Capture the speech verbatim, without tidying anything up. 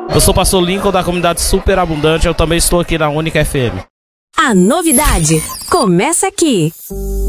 Eu sou o pastor Lincoln da comunidade Super Abundante, eu também estou aqui na Única F M. A novidade começa aqui.